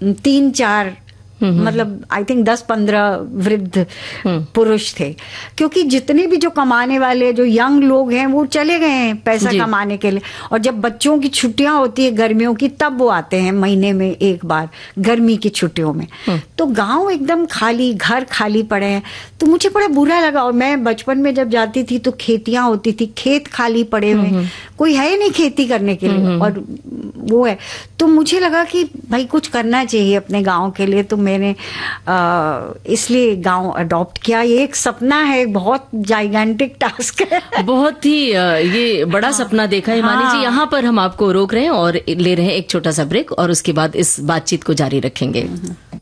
3-4 मतलब I think 10-15 वृद्ध पुरुष थे, क्योंकि जितने भी जो कमाने वाले जो यंग लोग हैं वो चले गए हैं पैसा कमाने के लिए। और जब बच्चों की छुट्टियां होती है गर्मियों की, तब वो आते हैं महीने में एक बार गर्मी की छुट्टियों में। तो गांव एकदम खाली, घर खाली पड़े हैं। तो मुझे बड़ा बुरा लगा। और मैं बचपन में जब जाती थी तो खेतियां होती थी, खेत खाली पड़े हुए, कोई है नहीं खेती करने के लिए, और वो है। तो मुझे लगा कि भाई कुछ करना चाहिए अपने गांव के लिए। तो मैंने इसलिए गांव अडॉप्ट किया। ये एक सपना है, बहुत जाइगेंटिक टास्क है। बहुत ही ये बड़ा सपना देखा हिमानी जी। यहाँ पर हम आपको रोक रहे हैं और ले रहे हैं एक छोटा सा ब्रेक, और उसके बाद इस बातचीत को जारी रखेंगे।